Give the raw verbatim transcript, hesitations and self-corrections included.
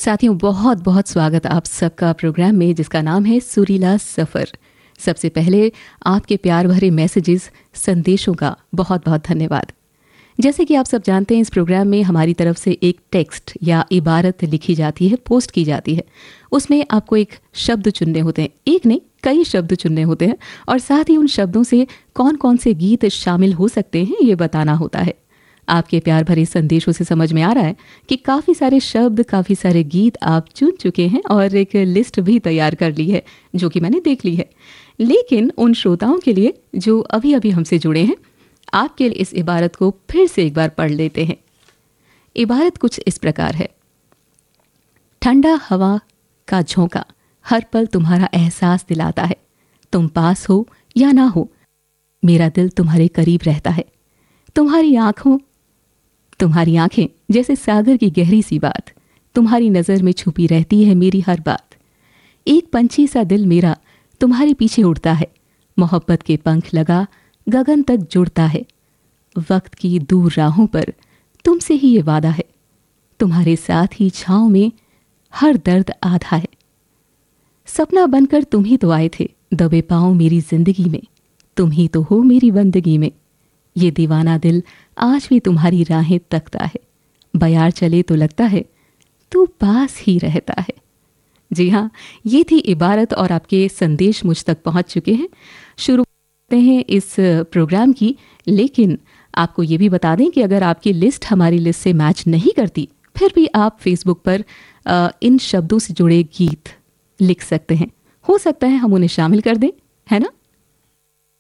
साथियों, बहुत बहुत स्वागत आप सबका प्रोग्राम में जिसका नाम है सुरीला सफ़र। सबसे पहले आपके प्यार भरे मैसेजेस, संदेशों का बहुत बहुत धन्यवाद। जैसे कि आप सब जानते हैं, इस प्रोग्राम में हमारी तरफ से एक टेक्स्ट या इबारत लिखी जाती है, पोस्ट की जाती है। उसमें आपको एक शब्द चुनने होते हैं, एक नहीं कई शब्द चुनने होते हैं, और साथ ही उन शब्दों से कौन कौन से गीत शामिल हो सकते हैं ये बताना होता है। आपके प्यार भरे संदेशों से समझ में आ रहा है कि काफ़ी सारे शब्द, काफ़ी सारे गीत आप चुन चुके हैं और एक लिस्ट भी तैयार कर ली है जो कि मैंने देख ली है। लेकिन उन श्रोताओं के लिए जो अभी अभी हमसे जुड़े हैं, आपके लिए इस इबारत को फिर से एक बार पढ़ लेते हैं। इबारत कुछ इस प्रकार है। ठंडा हवा का झोंका हर पल तुम्हारा एहसास दिलाता है। तुम पास हो या ना हो, मेरा दिल तुम्हारे करीब रहता है। तुम्हारी आंखों तुम्हारी आंखें जैसे सागर की गहरी सी बात, तुम्हारी नजर में छुपी रहती है मेरी हर बात। एक पंछी सा दिल मेरा तुम्हारे पीछे उड़ता है, मोहब्बत के पंख लगा गगन तक जुड़ता है। वक्त की दूर राहों पर तुमसे ही ये वादा है, तुम्हारे साथ ही छांव में हर दर्द आधा है। सपना बनकर तुम ही तो आए थे दबे पांव मेरी जिंदगी में, तुम ही तो हो मेरी बंदगी में। ये दीवाना दिल आज भी तुम्हारी राहें तकता है, बयार चले तो लगता है तू पास ही रहता है। जी हाँ, ये थी इबारत और आपके संदेश मुझ तक पहुंच चुके हैं। शुरू करते हैं इस प्रोग्राम की, लेकिन आपको ये भी बता दें कि अगर आपकी लिस्ट हमारी लिस्ट से मैच नहीं करती, फिर भी आप फेसबुक पर आ, इन शब्दों से जुड़े गीत लिख सकते हैं। हो सकता है हम उन्हें शामिल कर दें, है ना।